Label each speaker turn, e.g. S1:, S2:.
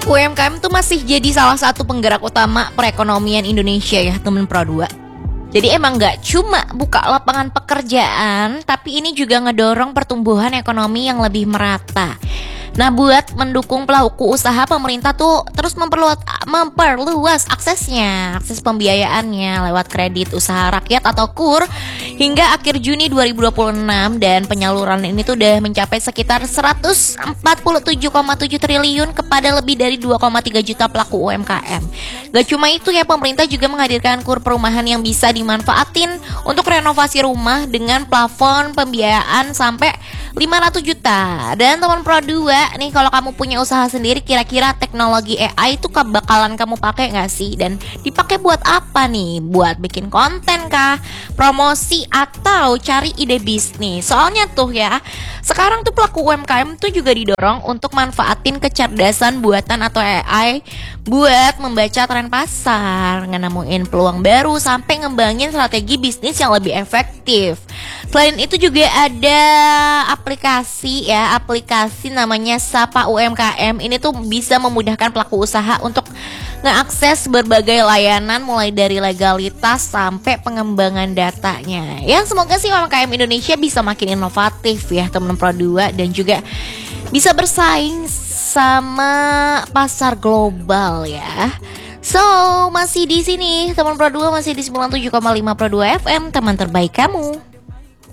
S1: UMKM tuh masih jadi salah satu penggerak utama perekonomian Indonesia ya temen Pro 2. Jadi emang nggak cuma buka lapangan pekerjaan, tapi ini juga ngedorong pertumbuhan ekonomi yang lebih merata. Nah, buat mendukung pelaku usaha, pemerintah tuh terus memperluas akses pembiayaannya lewat kredit usaha rakyat atau KUR hingga akhir Juni 2026, dan penyaluran ini tuh udah mencapai sekitar 147,7 triliun kepada lebih dari 2,3 juta pelaku UMKM. Gak cuma itu ya, pemerintah juga menghadirkan KUR perumahan yang bisa dimanfaatin untuk renovasi rumah dengan plafon pembiayaan sampai 500 juta. Dan teman Pro 2 nih, kalau kamu punya usaha sendiri, kira-kira teknologi AI itu bakalan kamu pakai nggak sih? Dan dipakai buat apa nih? Buat bikin konten kah? Promosi atau cari ide bisnis? Soalnya tuh ya, sekarang tuh pelaku UMKM tuh juga didorong untuk manfaatin kecerdasan buatan atau AI buat membaca tren pasar, nemuin peluang baru, sampai ngembangin strategi bisnis yang lebih efektif. Selain itu juga ada aplikasi namanya Sapa UMKM. Ini tuh bisa memudahkan pelaku usaha untuk ngeakses berbagai layanan mulai dari legalitas sampai pengembangan datanya. Ya, semoga sih UMKM Indonesia bisa makin inovatif ya teman Pro 2, dan juga bisa bersaing sama pasar global ya. So, masih di sini teman Pro 2, masih di 97,5 Pro 2 FM, teman terbaik kamu.